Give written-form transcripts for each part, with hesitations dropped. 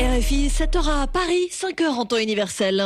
RFI, 7h à Paris, 5h en temps universel.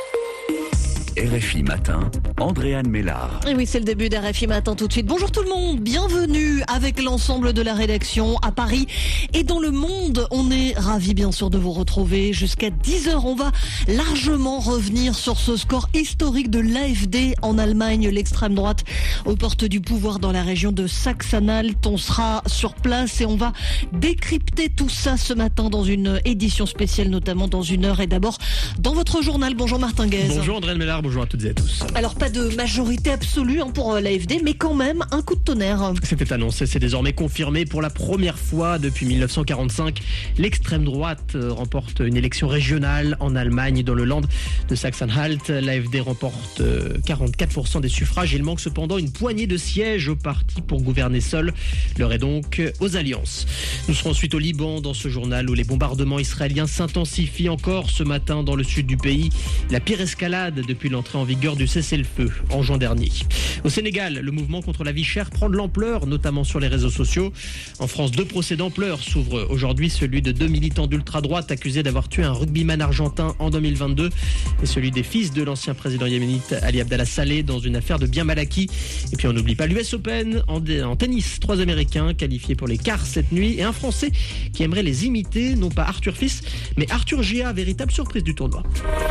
RFI Matin, Andréane Mélard. Et oui, c'est le début d'RFI Matin tout de suite. Bonjour tout le monde, bienvenue avec l'ensemble de la rédaction à Paris et dans le monde. On est ravis bien sûr de vous retrouver jusqu'à 10h. On va largement revenir sur ce score historique de l'AfD en Allemagne, l'extrême droite aux portes du pouvoir dans la région de Saxe-Anhalt. On sera sur place et on va décrypter tout ça ce matin dans une édition spéciale, notamment dans une heure. Et d'abord, dans votre journal, bonjour Martin Guez. Bonjour Andréane Mélard, bonjour à toutes et à tous. Alors pas de majorité absolue pour l'AfD, mais quand même un coup de tonnerre. C'était annoncé, c'est désormais confirmé. Pour la première fois depuis 1945, l'extrême droite remporte une élection régionale en Allemagne, dans le land de Saxe-Anhalt. L'AfD remporte 44% des suffrages. Il manque cependant une poignée de sièges au parti pour gouverner seul. L'heure est donc aux alliances. Nous serons ensuite au Liban dans ce journal où les bombardements israéliens s'intensifient encore ce matin dans le sud du pays. La pire escalade depuis l'entrée en vigueur du cessez-le-feu en juin dernier. Au Sénégal, le mouvement contre la vie chère prend de l'ampleur, notamment sur les réseaux sociaux. En France, 2 procès d'ampleur s'ouvrent aujourd'hui, celui de 2 militants d'ultra-droite accusés d'avoir tué un rugbyman argentin en 2022 et celui des fils de l'ancien président yéménite Ali Abdallah Saleh dans une affaire de bien mal acquis. Et puis on n'oublie pas l'US Open en tennis, 3 Américains qualifiés pour les quarts cette nuit et un Français qui aimerait les imiter, non pas Arthur Fils, mais Arthur Gia, véritable surprise du tournoi.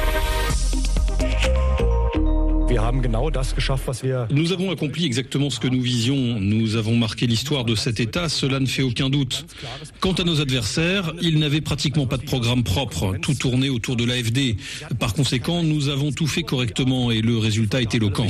Nous avons accompli exactement ce que nous visions. Nous avons marqué l'histoire de cet État, cela ne fait aucun doute. Quant à nos adversaires, ils n'avaient pratiquement pas de programme propre, tout tournait autour de l'AfD. Par conséquent, nous avons tout fait correctement et le résultat est éloquent.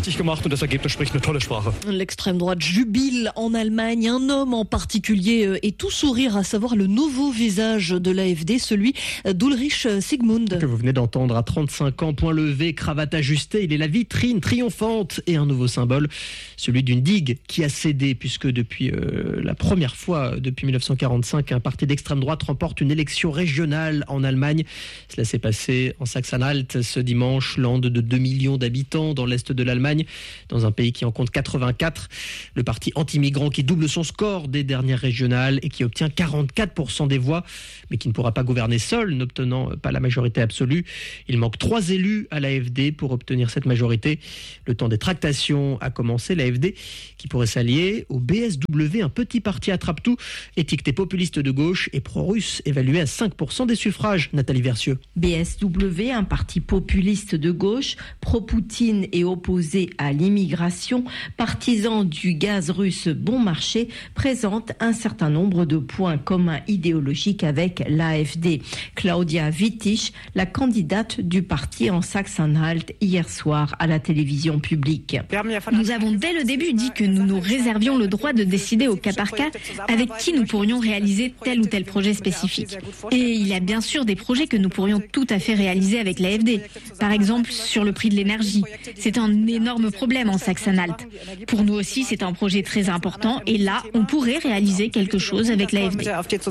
L'extrême droite jubile en Allemagne. Un homme en particulier est tout sourire, à savoir le nouveau visage de l'AfD, celui d'Ulrich Sigmund. Que vous venez d'entendre à 35 ans, point levé, cravate ajustée, il est la vitrine triomphante et un nouveau symbole, celui d'une digue qui a cédé, puisque depuis la première fois depuis 1945, un parti d'extrême droite remporte une élection régionale en Allemagne. Cela s'est passé en Saxe-Anhalt ce dimanche, land de 2 millions d'habitants dans l'est de l'Allemagne, dans un pays qui en compte 84. Le parti anti-migrant qui double son score des dernières régionales et qui obtient 44% des voix, mais qui ne pourra pas gouverner seul, n'obtenant pas la majorité absolue. Il manque 3 élus à l'AfD pour obtenir cette majorité. Le temps des tractations a commencé. L'AfD qui pourrait s'allier au BSW, un petit parti attrape-tout, étiqueté populiste de gauche et pro-russe, évalué à 5% des suffrages. Nathalie Versieux. BSW, un parti populiste de gauche, pro-Poutine et opposé à l'immigration, partisan du gaz russe bon marché, présente un certain nombre de points communs idéologiques avec l'AfD. Claudia Wittich, la candidate du parti en Saxe-Anhalt hier soir à la télévision publique. Nous avons dès le début dit que nous nous réservions le droit de décider au cas par cas avec qui nous pourrions réaliser tel ou tel projet spécifique. Et il y a bien sûr des projets que nous pourrions tout à fait réaliser avec l'AfD. Par exemple, sur le prix de l'énergie. C'est un énorme problème en Saxe-Anhalt. Pour nous aussi, c'est un projet très important et là, on pourrait réaliser quelque chose avec l'AfD.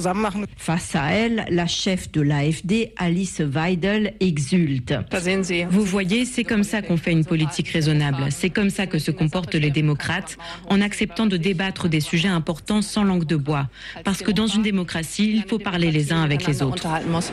Face à elle, la chef de l'AfD, Alice Weidel, exulte. Vous voyez, c'est comme ça qu'on fait une politique raisonnable. C'est comme ça que se comportent les démocrates, en acceptant de débattre des sujets importants sans langue de bois. Parce que dans une démocratie, il faut parler les uns avec les autres.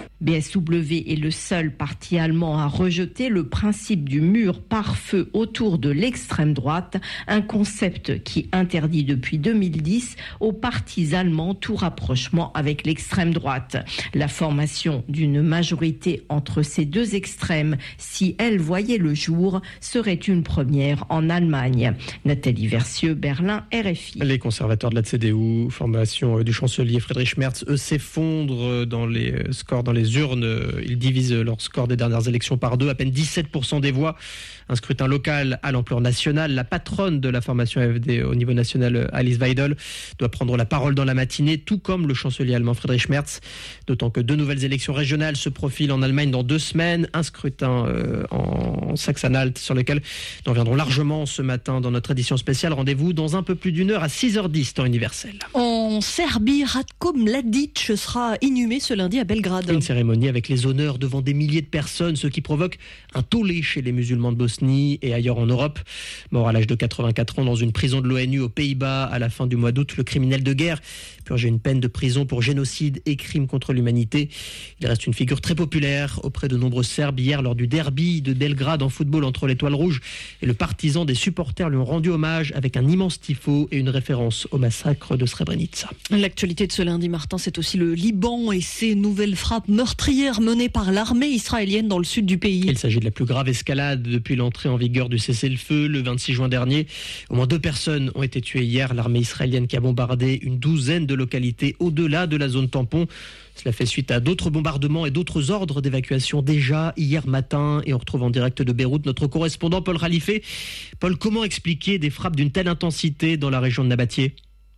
BSW est le seul parti allemand à rejeter le principe du mur pare-feu autour de l'extrême droite, un concept qui interdit depuis 2010 aux partis allemands tout rapprochement avec l'extrême droite. La formation d'une majorité entre ces deux extrêmes, si elle voyait le jour, serait une première en Allemagne. Nathalie Versieux, Berlin, RFI. Les conservateurs de la CDU, formation du chancelier Friedrich Merz, eux s'effondrent dans les scores, dans les urnes. Ils divisent leur score des dernières élections par 2, à peine 17% des voix. Un scrutin local à l'ampleur nationale. La patronne de la formation AfD au niveau national, Alice Weidel, doit prendre la parole dans la matinée, tout comme le chancelier allemand Friedrich Merz. D'autant que 2 nouvelles élections régionales se profilent en Allemagne dans 2 semaines. Un scrutin en Saxe-Anhalt sur lequel laquelle nous reviendrons largement ce matin dans notre édition spéciale. Rendez-vous dans un peu plus d'une heure à 6h10 temps universel. En Serbie, Ratko Mladic sera inhumé ce lundi à Belgrade. Une cérémonie avec les honneurs devant des milliers de personnes, ce qui provoque un tollé chez les musulmans de Bosnie et ailleurs en Europe. Mort à l'âge de 84 ans dans une prison de l'ONU aux Pays-Bas à la fin du mois d'août, le criminel de guerre purgeait une peine de prison pour génocide et crime contre l'humanité. Il reste une figure très populaire auprès de nombreux Serbes. Hier, lors du derby de Belgrade en football entre l'Étoile Rouge et le Partizan, des supporters lui ont rendu hommage avec un immense tifo et une référence au massacre de Srebrenica. L'actualité de ce lundi, Martin, c'est aussi le Liban et ses nouvelles frappes meurtrières menées par l'armée israélienne dans le sud du pays. Il s'agit de la plus grave escalade depuis l'entrée en vigueur du cessez-le-feu le 26 juin dernier. Au moins 2 personnes ont été tuées hier. L'armée israélienne qui a bombardé une douzaine de localités au-delà de la zone tampon. Cela fait suite à d'autres bombardements et d'autres ordres d'évacuation déjà hier matin. Et on retrouve en direct de Beyrouth notre correspondant Paul Khalife. Paul, comment expliquer des frappes d'une telle intensité dans la région de Nabatieh ?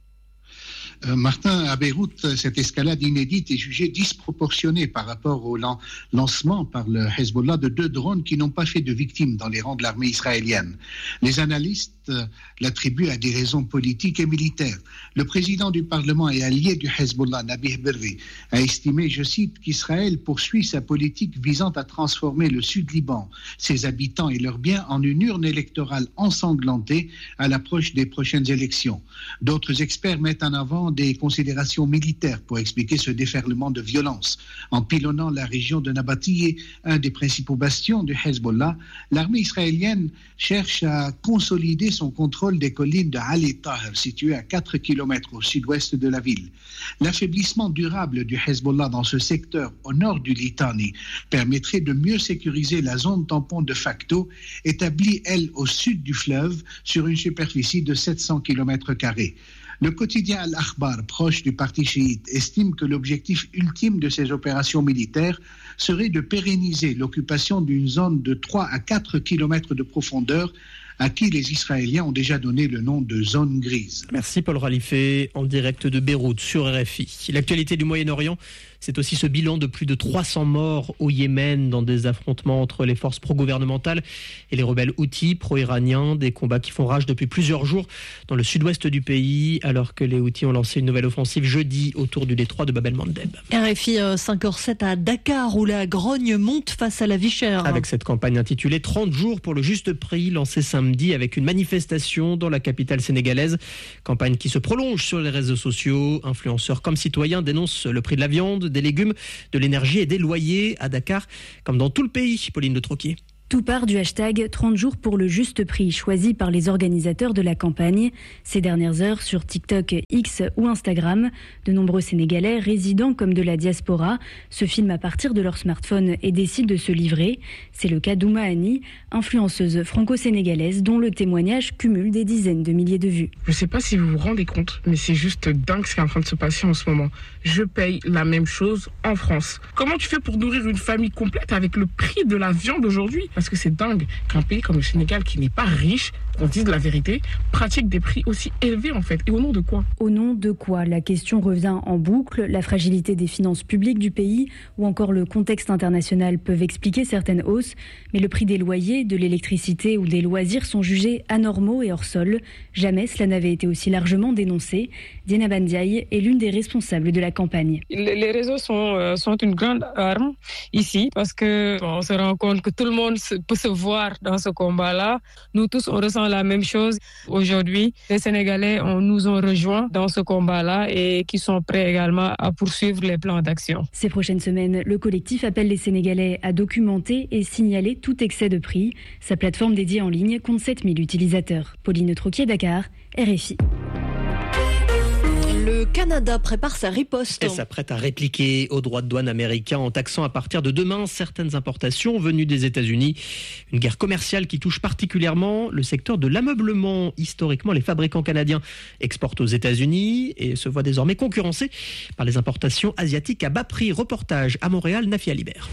Martin, à Beyrouth, cette escalade inédite est jugée disproportionnée par rapport au lancement par le Hezbollah de 2 drones qui n'ont pas fait de victimes dans les rangs de l'armée israélienne. Les analystes l'attribuent à des raisons politiques et militaires. Le président du Parlement et allié du Hezbollah, Nabih Berri, a estimé, je cite, qu'Israël poursuit sa politique visant à transformer le Sud-Liban, ses habitants et leurs biens en une urne électorale ensanglantée à l'approche des prochaines élections. D'autres experts mettent en avant des considérations militaires pour expliquer ce déferlement de violence. En pilonnant la région de Nabatieh, un des principaux bastions du Hezbollah, l'armée israélienne cherche à consolider son contrôle des collines de Ali Taher, situées à 4 km au sud-ouest de la ville. L'affaiblissement durable du Hezbollah dans ce secteur au nord du Litani permettrait de mieux sécuriser la zone tampon de facto, établie, elle, au sud du fleuve, sur une superficie de 700 km². Le quotidien Al-Akhbar, proche du parti chiite, estime que l'objectif ultime de ces opérations militaires serait de pérenniser l'occupation d'une zone de 3 à 4 km de profondeur à qui les Israéliens ont déjà donné le nom de zone grise. Merci Paul Khalife, en direct de Beyrouth sur RFI. L'actualité du Moyen-Orient, c'est aussi ce bilan de plus de 300 morts au Yémen dans des affrontements entre les forces pro-gouvernementales et les rebelles houthis pro-iraniens, des combats qui font rage depuis plusieurs jours dans le sud-ouest du pays, alors que les houthis ont lancé une nouvelle offensive jeudi autour du détroit de Bab el-Mandeb. RFI 5h07 à Dakar, où la grogne monte face à la vie chère. Avec cette campagne intitulée 30 jours pour le juste prix, lancée samedi avec une manifestation dans la capitale sénégalaise. Campagne qui se prolonge sur les réseaux sociaux. Influenceurs comme citoyens dénoncent le prix de la viande, des légumes, de l'énergie et des loyers à Dakar, comme dans tout le pays. Pauline de Troquier. Tout part du hashtag 30 jours pour le juste prix, choisi par les organisateurs de la campagne. Ces dernières heures, sur TikTok, X ou Instagram, de nombreux Sénégalais, résidents comme de la diaspora, se filment à partir de leur smartphone et décident de se livrer. C'est le cas d'Ouma Annie, influenceuse franco-sénégalaise, dont le témoignage cumule des dizaines de milliers de vues. Je ne sais pas si vous vous rendez compte, mais c'est juste dingue ce qui est en train de se passer en ce moment. Je paye la même chose en France. Comment tu fais pour nourrir une famille complète avec le prix de la viande aujourd'hui ? Parce que c'est dingue qu'un pays comme le Sénégal, qui n'est pas riche, qu'on dise la vérité, pratique des prix aussi élevés en fait. Et au nom de quoi ? Au nom de quoi ? La question revient en boucle. La fragilité des finances publiques du pays ou encore le contexte international peuvent expliquer certaines hausses. Mais le prix des loyers, de l'électricité ou des loisirs sont jugés anormaux et hors sol. Jamais cela n'avait été aussi largement dénoncé. Diana Bandiaï est l'une des responsables de la campagne. Les réseaux sont une grande arme ici parce qu'on se rend compte que tout le monde peut se voir dans ce combat-là. Nous tous, on ressent la même chose. Aujourd'hui, les Sénégalais nous ont rejoints dans ce combat-là et qui sont prêts également à poursuivre les plans d'action. Ces prochaines semaines, le collectif appelle les Sénégalais à documenter et signaler tout excès de prix. Sa plateforme dédiée en ligne compte 7000 utilisateurs. Pauline Troquier, Dakar, RFI. Le Canada prépare sa riposte. Elle s'apprête à répliquer aux droits de douane américains en taxant à partir de demain certaines importations venues des États-Unis. Une guerre commerciale qui touche particulièrement le secteur de l'ameublement. Historiquement, les fabricants canadiens exportent aux États-Unis et se voient désormais concurrencés par les importations asiatiques à bas prix. Reportage à Montréal, Nafia Libert.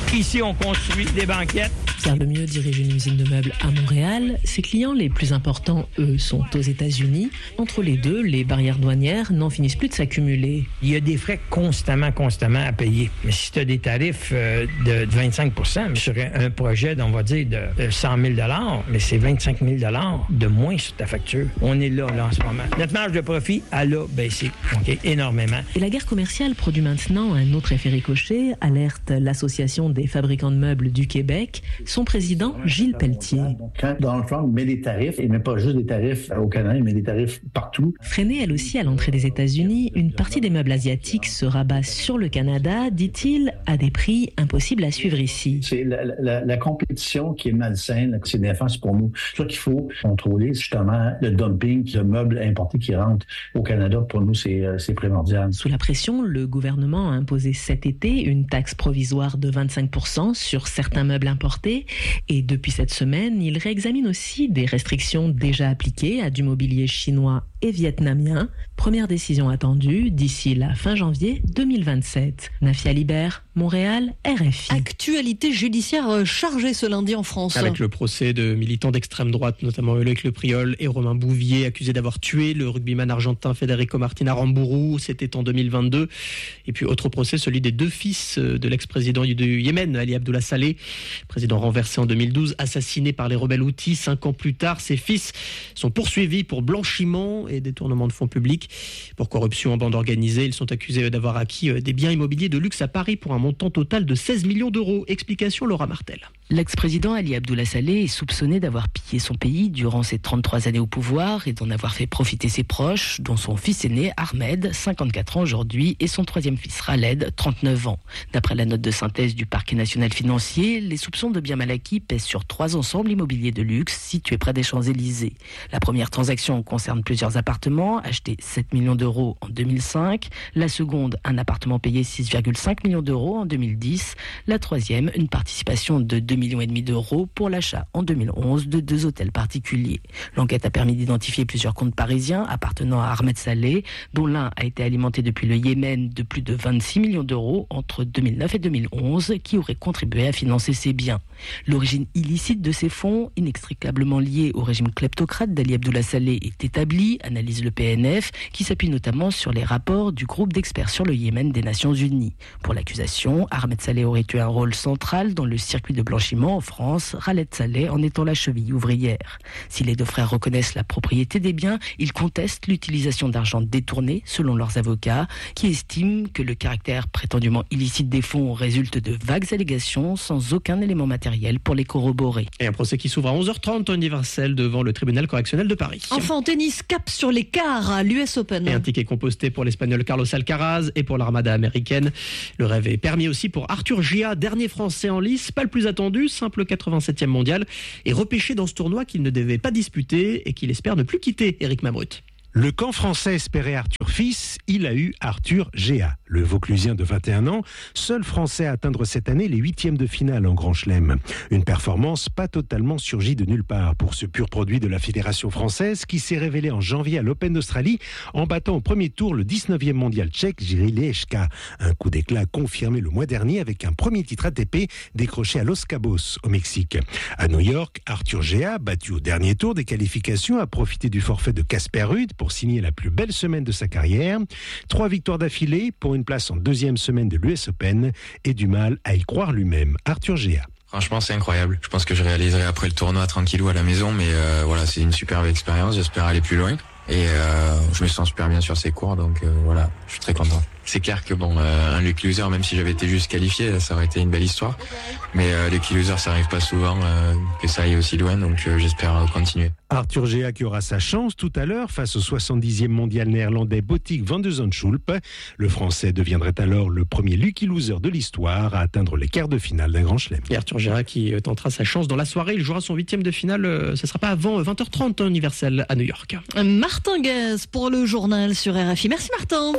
Ici, on construit des banquettes. Pierre Lemieux dirige une usine de meubles à Montréal. Ses clients les plus importants, eux, sont aux États-Unis. Entre les deux, les barrières douanières n'en finissent plus de s'accumuler. Il y a des frais constamment à payer. Mais si tu as des tarifs de 25 % sur un projet, on va dire, de 100 000 $, mais c'est 25 000 $ de moins sur ta facture. On est là en ce moment. Notre marge de profit, elle a baissé énormément. Et la guerre commerciale produit maintenant un autre effet ricochet, alerte l'Association des fabricants de meubles du Québec. Son président, Gilles Pelletier. Quand Donald Trump met des tarifs, il met pas juste des tarifs au Canada, il met des tarifs partout. Freinée elle aussi à l'entrée des États-Unis, une partie des meubles asiatiques se rabat sur le Canada, dit-il, à des prix impossibles à suivre ici. C'est la compétition qui est malsaine, c'est néfaste pour nous. C'est ça qu'il faut contrôler, justement, le dumping de meubles importés qui rentrent au Canada. Pour nous, c'est primordial. Sous la pression, le gouvernement a imposé cet été une taxe provisoire de 25 % sur certains meubles importés. Et depuis cette semaine, il réexamine aussi des restrictions déjà appliquées à du mobilier chinois et vietnamien. Première décision attendue d'ici la fin janvier 2027. Nafia Libert, Montréal, RFI. Actualité judiciaire chargée ce lundi en France. Avec le procès de militants d'extrême droite, notamment Loïc Le Priol et Romain Bouvier, accusés d'avoir tué le rugbyman argentin Federico Martin Aramburu. C'était en 2022. Et puis autre procès, celui des deux fils de l'ex-président du Yémen, Ali Abdullah Saleh, président renversé en 2012, assassiné par les rebelles houthis. 5 ans plus tard, ses fils sont poursuivis pour blanchiment et détournement de fonds publics. Pour corruption en bande organisée, ils sont accusés d'avoir acquis des biens immobiliers de luxe à Paris pour un montant total de 16 millions d'euros. Explication Laura Martel. L'ex-président Ali Abdullah Saleh est soupçonné d'avoir pillé son pays durant ses 33 années au pouvoir et d'en avoir fait profiter ses proches, dont son fils aîné Ahmed, 54 ans aujourd'hui, et son troisième fils Khaled, 39 ans. D'après la note de synthèse du parquet national financier, les soupçons de biens mal acquis pèsent sur 3 ensembles immobiliers de luxe situés près des Champs-Élysées. La première transaction concerne plusieurs appartements, achetés 7 millions d'euros en 2005. La seconde, un appartement payé 6,5 millions d'euros en 2010. La troisième, une participation de 2,5 millions d'euros pour l'achat en 2011 de 2 hôtels particuliers. L'enquête a permis d'identifier plusieurs comptes parisiens appartenant à Ahmed Saleh, dont l'un a été alimenté depuis le Yémen de plus de 26 millions d'euros entre 2009 et 2011, qui auraient contribué à financer ces biens. L'origine illicite de ces fonds, inextricablement liée au régime kleptocrate d'Ali Abdullah Saleh, est établie, analyse le PNF, qui s'appuie notamment sur les rapports du groupe d'experts sur le Yémen des Nations Unies. Pour l'accusation, Ahmed Saleh aurait eu un rôle central dans le circuit de blanchiment en France, Khaled Saleh en étant la cheville ouvrière. Si les deux frères reconnaissent la propriété des biens, ils contestent l'utilisation d'argent détourné, selon leurs avocats, qui estiment que le caractère prétendument illicite des fonds résulte de vagues allégations sans aucun élément matériel pour les corroborer. Et un procès qui s'ouvre à 11h30 au Universel devant le tribunal correctionnel de Paris. Enfin en tennis, cap sur les quarts à l'US Open. Et un ticket composté pour l'Espagnol Carlos Alcaraz et pour l'Armada américaine. Le rêve est permis aussi pour Arthur Gia, dernier Français en lice, pas le plus attendu, simple 87e mondial, et repêché dans ce tournoi qu'il ne devait pas disputer et qu'il espère ne plus quitter, Éric Mamrut. Le camp français espérait Arthur fils, il a eu Arthur Géa. Le Vauclusien de 21 ans, seul Français à atteindre cette année les 8e de finale en Grand Chelem. Une performance pas totalement surgie de nulle part pour ce pur produit de la Fédération française qui s'est révélé en janvier à l'Open d'Australie en battant au premier tour le 19e mondial tchèque Jiří Leška. Un coup d'éclat confirmé le mois dernier avec un premier titre ATP décroché à Los Cabos au Mexique. À New York, Arthur Géa, battu au dernier tour des qualifications, a profité du forfait de Casper Ruud pour signer la plus belle semaine de sa carrière. 3 victoires d'affilée pour une place en 2e semaine de l'US Open et du mal à y croire lui-même. Arthur Géa. Franchement, c'est incroyable. Je pense que je réaliserai après le tournoi tranquillou à la maison, mais voilà, c'est une superbe expérience. J'espère aller plus loin. Et je me sens super bien sur ces cours, donc voilà, je suis très content. C'est clair que bon, un lucky loser, même si j'avais été juste qualifié, ça aurait été une belle histoire. Mais lucky loser, ça arrive pas souvent que ça aille aussi loin, donc j'espère continuer. Arthur Géa qui aura sa chance tout à l'heure face au 70e mondial néerlandais Botic van de Zandschulp. Le Français deviendrait alors le premier lucky loser de l'histoire à atteindre les quarts de finale d'un Grand Chelem. Et Arthur Géa qui tentera sa chance dans la soirée. Il jouera son 8e de finale. Ce ne sera pas avant 20h30 Universel à New York. Martin Guez pour le journal sur RFI. Merci Martin.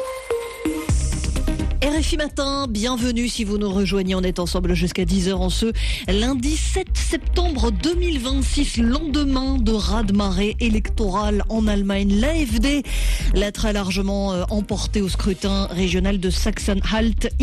RFI Matin, bienvenue si vous nous rejoignez, on est ensemble jusqu'à 10h en ce lundi 7 septembre 2026, lendemain de raz-de-marée électoral en Allemagne. L'AfD l'a très largement emporté au scrutin régional de Sachsen-Anhalt.